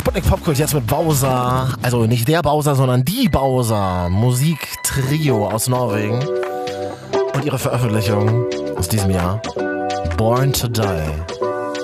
Sputnik Popkult jetzt mit Bowser. Also nicht der Bowser, sondern die Bowser. Musiktrio aus Norwegen. Und ihre Veröffentlichung aus diesem Jahr. Born to Die.